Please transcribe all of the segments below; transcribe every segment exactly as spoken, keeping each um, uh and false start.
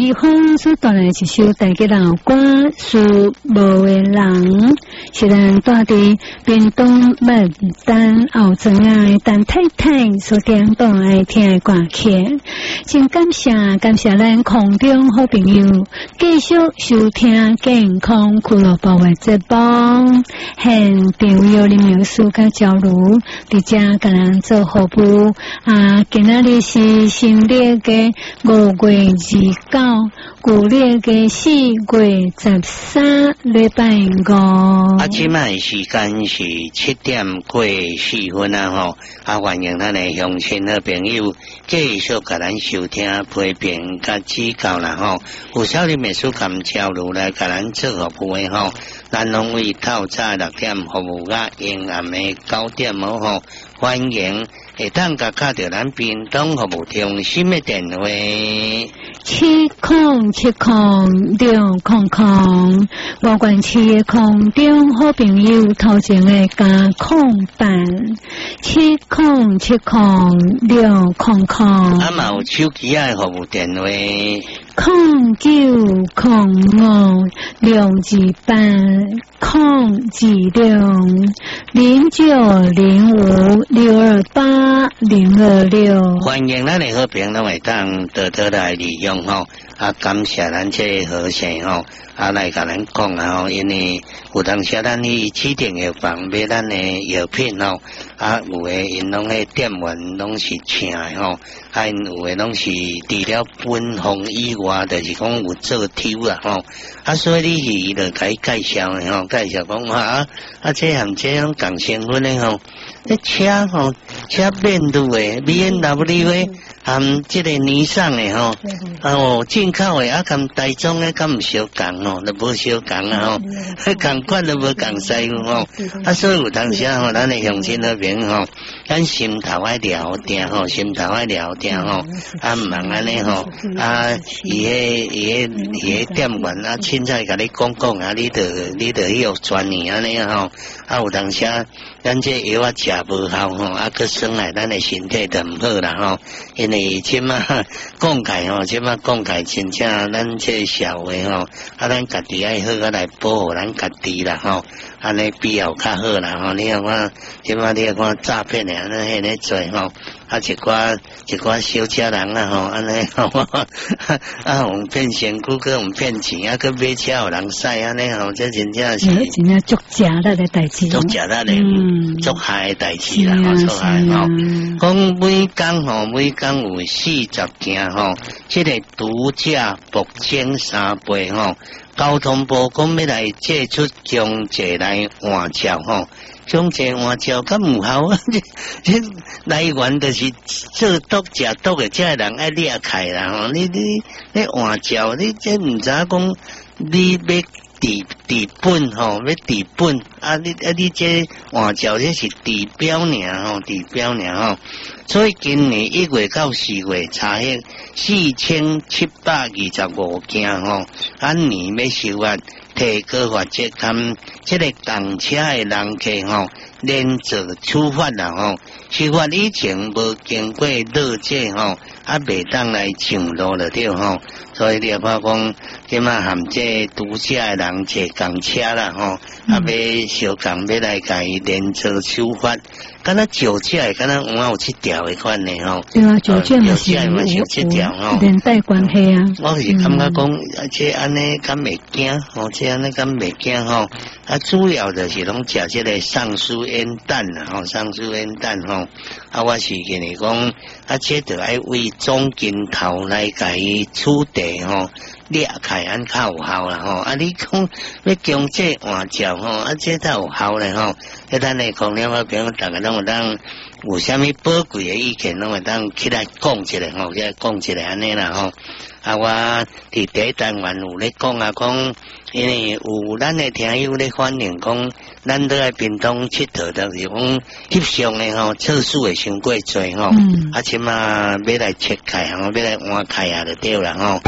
以后所带来一首大家老歌，是无的人，是咱住伫屏东麦丹后庄的陈太太所点动爱听的歌曲。真感谢感谢咱空中好朋友继续收听健康俱乐部的节目，现场有林秘书甲交流，伫遮甲咱做服务。啊，今仔日是新历嘅五月二九，旧历嘅四月十三，礼拜五。 啊，即卖时间是七点过四分啊吼！啊，欢迎咱的乡亲好朋友继续甲咱收听批评甲指教啦吼。有少年秘书甲交流来甲咱做服务的吼，咱拢为透早六点服务到阴暗的九点哦吼。欢迎会当甲卡着咱屏东服务中心的电话七空七空六空空，外关区的空中好朋友头前的加空板，七空七空六空空。 啊，嘛有手机啊服务电话空九空五六二八空二六零九零五六二八零二六。 欢迎咱的好朋友拢会当多多来利用吼，啊，感谢咱这好势吼，啊来甲咱讲啊吼，因为有当时咱去指定药房买咱的药品吼，啊有诶因拢迄店员拢是请诶吼，啊因有诶拢是除了本行以外，就是讲有做抽啊吼，啊所以你去伊就甲伊介绍诶吼，介绍讲啊啊这项这样共成分诶吼，迄车吼车面度诶 B M W 诶。含即个尼桑诶吼，哦进口诶啊，含台中诶，敢毋相共吼，都无相共啊吼，迄共款都无共使吼，啊所以有当时吼，咱诶乡亲那边吼，咱心头爱聊定吼，心头爱聊定吼，啊毋通安尼吼，啊伊迄伊迄伊迄店员啊，凊彩甲你讲讲啊，你着你着迄个专业安尼吼，啊有当时咱这药啊食无效吼，啊佮伤害咱诶身体就毋好啦吼，因为即马讲解吼，即马讲解真正咱这社会吼，啊咱家己爱好啊来保护咱家己啦吼，安尼比较较好啦吼。你看，即马你看诈骗诶，安尼迄个做吼，啊一寡一寡小车人啊吼，安尼吼，啊互骗身躯，佮互骗钱，啊佮买车互人驶安尼吼，这真正是真正足假的个代志， 足假的咧，足害诶代志啦，吼，足害吼。讲每工吼，每工有四十件吼，即、这个毒驾目前三倍吼，交通部讲要来借出强制来换照吼，强制换照敢唔效啊？这来源就是做毒食毒的这人爱掠开啦吼，你你你换照，你这唔知讲你要治治本吼，要治本啊！你啊你这换照这是治标尔吼，治标尔吼。所以今年一月到四月查获四千七百二十五件吼，按年要收罚提高罚则，含这个动车的人客吼，连续处罚啦吼，处罚以前无经过勒戒吼，啊袂当来上路了对吼。所以你也怕讲，即马含这毒驾的人坐公车啦吼，啊要小共要来甲伊连续处罚。敢若酒驾，敢若有有七条的款呢吼。 对啊，酒驾嘛是有七条吼， 连带关系啊。 我是感觉讲，啊，这安尼敢袂惊吼，这安尼敢袂惊吼。啊，主要就是拢食这个上苏烟弹啦吼，上苏烟弹吼。啊，我是跟你讲，啊，这着爱为总金头来甲伊处理吼。裂开安较有效啦吼，啊你讲要强制换照吼，啊这才有效咧吼。迄咱诶空了我朋友大家拢有当有啥物宝贵诶意见，拢会当起来讲一下吼，起来讲一下安尼啦吼。啊我伫第一单元有咧讲啊讲，因为有咱诶听友咧反映讲，咱都来屏东佚佗，就是讲翕相诶吼，次数会伤过侪吼，啊即嘛要来切开吼，要来换开啊就对啦吼。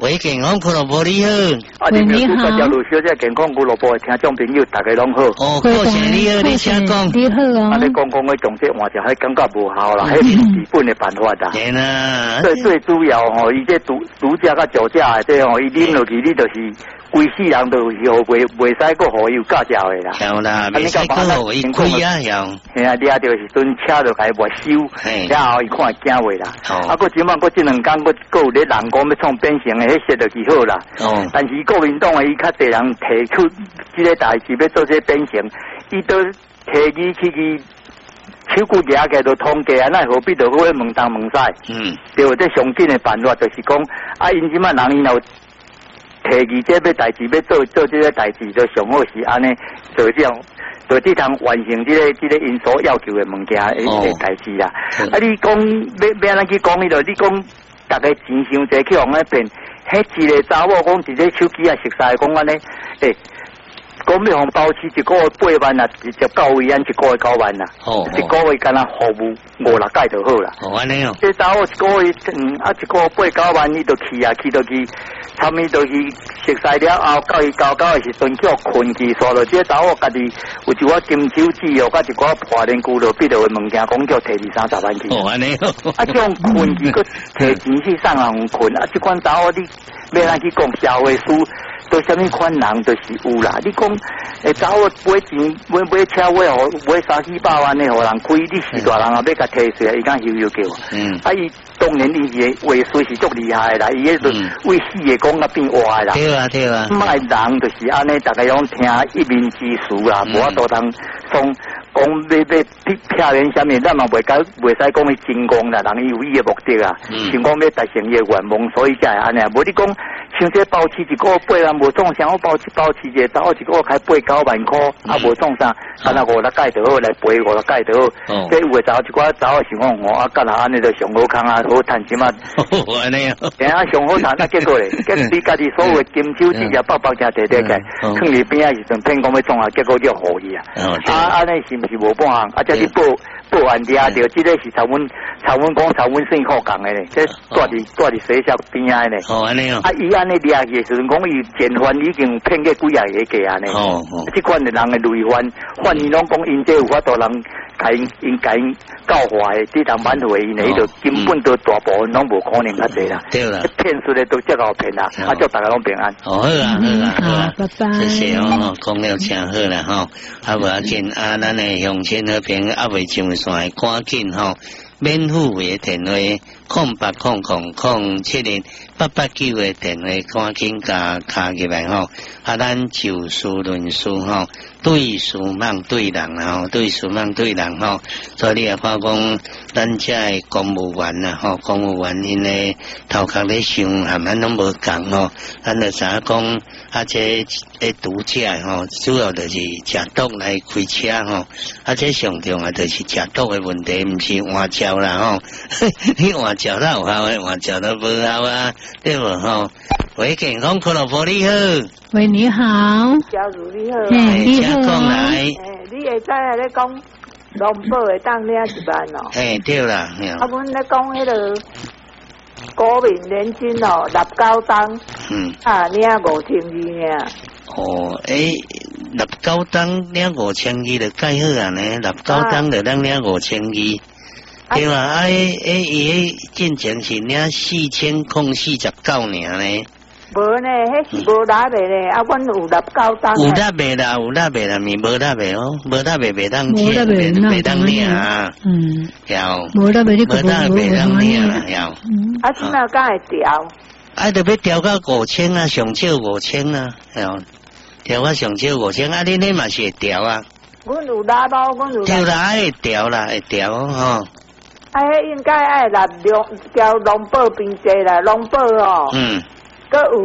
喂，健康俱乐部你好。 啊，你好。大家陆小姐健康俱乐部的听众朋友，大家拢好。 哦，郭先你好，你请讲。 你好哦。 啊，你讲讲的从这换只，还感觉无效啦，迄是基本的办法啦。 对啦。 最最主要吼，伊这毒毒驾甲酒驾的这吼，伊啉落去，你就是规世人都是吼袂袂使个互伊有驾照的啦。 有啦，袂使个互伊开啊，有。 嘿啊，掠着是阵车就甲伊没收，然后伊看会惊话啦。哦。啊，佮即摆佮即两工佮佮有咧人讲要创变成的，迄些就几好啦。哦。但是国民党的伊较侪人提出即个代志要做这变成，伊都提议去去手骨夹起就通过啊，那何必就去问东问西？嗯。对，这上紧的办法就是讲，啊，因即摆人伊若提议这要代志要做做这个代志，就上好是安尼做这样。就这通完成这个这个因所要求的物件的代志啦。啊，你讲要要安怎去讲伊咯？你讲大家钱伤济去往那边，迄一个查某讲一个手机啊，熟悉讲安尼，诶，讲要互包起一个月八万啊，直接到位安一个月九万啦。哦。一个月干那服务五六届就好啦。 哦，安尼哦。 这查某一个月嗯啊一个月八九万，伊就去啊去就去。他们都是熟悉了后，到伊交到的时阵叫困去，刷到这查某家己有一寡金手指哦，甲一寡破连骨头必要的物件，讲叫摕二三十万去。 哦，安尼。 啊，这种困去，佮摕钱去送人困，啊，这款查某你要咱去讲社会书，都什么款人就是有啦。你讲诶，查某买钱买买车买哦，买三四百万的，互人开，你是大人啊，要甲摕出来，伊敢悠悠叫。嗯。啊，伊当然伊是话术是足厉害的啦，伊迄个为死的讲啊变活的啦。 对啊对啊。 卖人就是安尼，大家拢听一面之词啦，无法度通从讲要要骗人啥物，咱嘛袂甲袂使讲伊真讲啦，人伊有伊的目的啊，想讲要达成伊的愿望，所以才会安尼。无你讲像这包起一个月八万，无创啥，我包包起一个，查某一个月开八九万块，啊无创啥，干那五六届就好来赔五六届就好。这有的查某一寡查某想讲我啊，干那安尼就上好康啊，好趁钱啊。 安尼啊。 等下上好趁，啊结果咧，结你家己所有的金手指啊、包包正摕摕起，放伫边啊时阵骗讲要创啊，结果叫好去啊。啊安尼是毋是无半项？啊这你报报完抓着，即个是曹文曹文讲曹文生好讲的咧，这住伫住伫学校边啊咧。 哦安尼哦。 啊伊安尼掠去时阵讲伊前番已经骗过几啊个价安尼。哦哦。即款的人的累犯，犯伊拢讲因这有法度人。甲因因甲因教化的，这当挽回因的，伊就根本都大部分拢无可能较济啦。 对啦， 骗出来都只够骗啦，啊，祝大家拢平安。 哦，好啊，好啊，好啊， 拜拜。 谢谢哦，讲了真好啦吼，啊无要紧，啊，咱的乡亲和平啊未上线，赶紧吼，免付费的电话，空八空空空七零八八九的电话，赶紧加卡入来吼，啊，咱就事论事吼。对事忙对人吼，对事忙对人吼，所以你也看讲，咱遮的公务员呐吼，公务员因咧头壳咧想，含咱拢无共吼，咱就知影讲，啊这咧毒驾吼，主要就是食毒来开车吼，啊这上重要就是食毒的问题，毋是换照啦吼，你换照哪有效诶，换照都无效啊，对无吼？喂，健康俱乐部你好。 喂，你好。 小如你好。 嘿，你好。 诶， 你会知影咧讲农保会当领一万哦？ 嘿，对啦。 啊，阮咧讲迄个国民年金哦，六九当，嗯，啊，领五千二尔。 哦，诶，六九当领五千二就介好啊呢，六九当就当领五千二。对啦，啊，诶诶，伊迄进前是领四千空四十九尔呢。 无呢，迄是无拉卖咧，啊，阮有六九当。 有拉卖啦，有拉卖啦，咪无拉卖哦，无拉卖袂当签，袂当领啊。嗯。有。无拉卖你无拉卖袂当领啊，有。 啊，即摆敢会调？ 啊，就要调到五千啊，上少五千啊，有。调到上少五千啊，你你嘛是会调啊？ 阮有拉无，阮有。 调啦，会调啦，会调吼。 啊，迄应该爱来农调农保并济啦，农保哦。嗯。佮有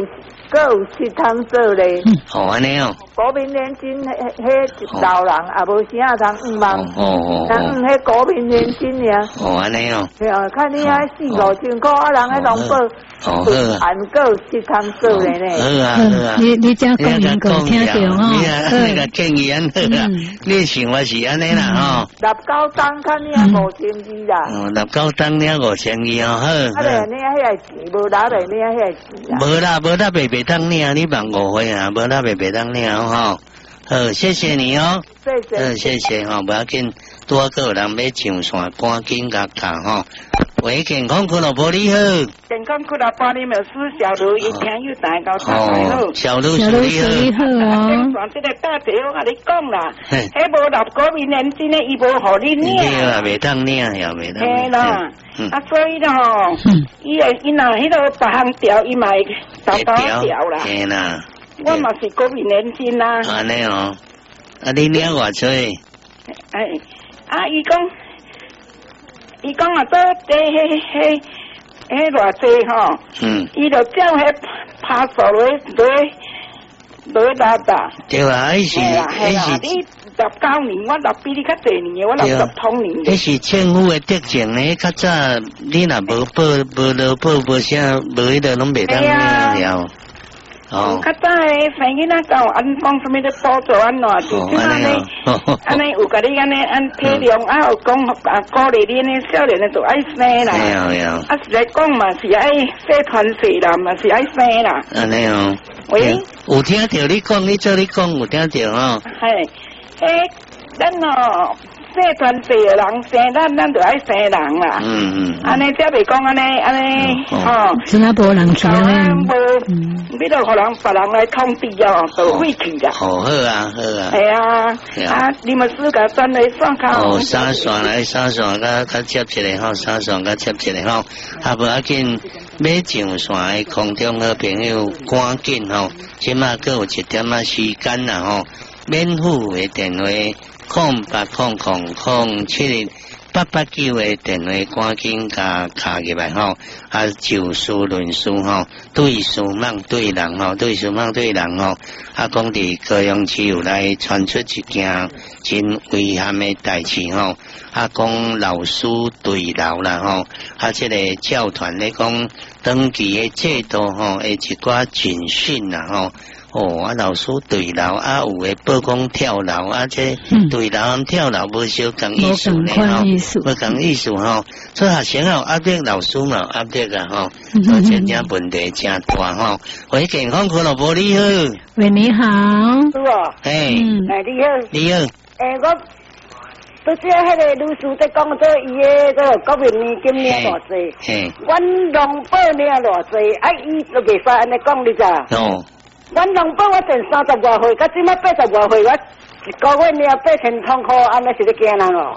各有七通做咧。 哦，安尼哦。 国民年金迄迄老人也无啥通五万， 哦哦咱五迄国民年金尔。 哦，安尼哦。 对啊，看你遐四五千块，啊人迄农保， 哦好。 按各七通做咧呢。 好啊好啊。 你你只讲人个听到吼。 你啊，那个建议安好啊，你想法是安尼啦吼。 六九当看你啊五千二啦。 哦，六九当你啊五千二哦，好。 啊，咧你啊迄个钱无拿来，你啊迄个钱啊。 无啦，无啦，白白当你啊，你万误会啊，无啦，白白当你啊，吼。好，谢谢你哦。 谢谢。 好，谢谢吼，不要紧，多个人要上线，赶紧甲卡吼。喂，健康俱乐部你好。 健康俱乐部你们是小卢，一听又大到大你好。 小卢小卢你好哦。 电这个大题我甲你讲啦，迄无六国民年金诶，伊无互你领。 对啦，袂当领，也袂当。 嘿啦，啊，所以咯吼，伊诶，伊若迄个别项调，伊嘛会豆豆调啦。 嘿啦。 我嘛是国民年金啦。 安尼哦，啊你领偌济？ 哎，啊伊讲，伊讲啊，做这迄迄迄偌济吼，嗯，伊就照迄拍手落落落拉达。 对啊，迄是迄是你十九年，我六比你较济年嘅，我六十通年嘅。 迄是政府嘅德政咧，较早你若无报无劳保无啥，无迄个拢袂当领了。哦， 较早诶，生囡仔教安讲什么咧补助安怎，就即安尼，安尼有甲你安尼按体谅，啊有讲啊鼓励你呢，少年诶就爱生啦。 有有。啊是来讲嘛是爱社团社啦，嘛是爱生啦。 安尼哦。喂。有听到你讲，你做你讲有听到哦。 系，诶，咱哦。社团社人生，咱咱就爱生人啦。嗯嗯。安尼则袂讲安尼安尼，吼。 真啊无人去啊。 无，你著互人别人来通知哦，就废去啦。 哦，好啊，好啊。 系啊，啊，你们四个专来上卡。 哦，三线来三线，甲甲接一个吼，三线甲接一个吼，啊无要紧，要上线诶空中好朋友赶紧吼，即马阁有一点仔时间啦吼，免付诶电话。空八空空空七八八九的电话，赶紧甲卡入来吼，啊就事论事吼，对事忙对人吼，对事忙对人吼，啊讲伫高雄市有来传出一件真危险的代志吼，啊讲老师对老啦吼，啊这个教团咧讲登记的制度吼，诶一寡警讯啦吼。哦，啊老师对楼啊，有诶报讲跳楼啊，这对楼和跳楼无相共意思呢吼，无共意思吼。所以学生有压力，老师嘛有压力啊吼，所以真正问题真大吼。喂，健康俱乐部你好， 喂你好， 是哦， 嘿， 哎你好， 你好， 诶我，都只迄个律师在讲做伊诶个国民年金领偌济，嘿，阮农保领偌济，啊伊都袂使安尼讲你咋？哦。阮农保我挣三十外岁，到即摆八十外岁，我一个月领八千通块，安尼是咧惊人哦。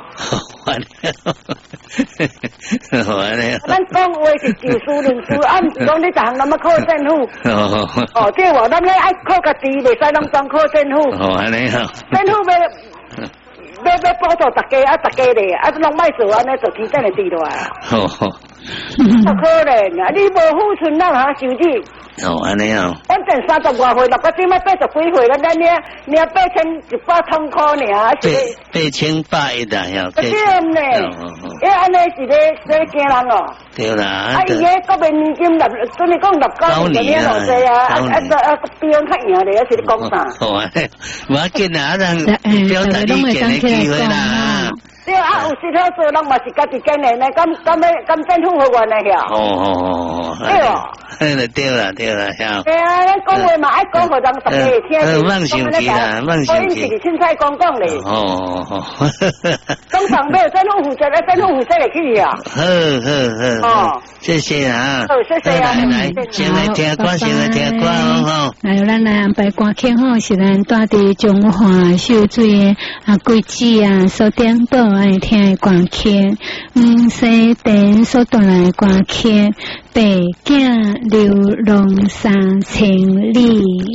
安尼。 咱讲话是就事论事，啊，毋是讲你逐项那么靠政府。哦。哦，即话咱咧爱靠家己，袂使拢全靠政府。 哦，安尼啊。 政府要要要补助大家，啊，大家咧，啊，拢卖做安尼，就天真会跌落来。哦。不可能啊！你无付出，哪通收入？ 哦，安尼哦。 我挣三十外岁，六个即摆八十几岁了，咱领领八千一百通块尔， 八八千八一啦，要。 对呢，因为安尼是咧咧惊人哦。 对啦。 啊，伊个国民年金六，准你讲六九年领偌济啊，啊啊啊，比人较赢咧，是咧讲啥？ 好啊，无要紧啊，咱表达意见的机会啦。 对啊，有时好做，人嘛是家己经营的，咁咁要咁政府会员的遐。哦哦哦，对哦。 对啦对啦，晓。 对啊，咱讲话嘛爱讲，互人大家会听。 呃，妄想机啦，妄想机。 我因是凊彩讲讲咧。 哦哦哦。 工厂没有政府负责，咧政府负责会去啊。 好好好。哦，谢谢啊。 好，谢谢啊。 来来，先来听歌，先来听歌哦。 来，咱来安排歌曲吼，是咱带伫中华秀水的啊桂枝啊所点播爱听的歌曲，五西店所带来的歌曲，白景流浪三千里。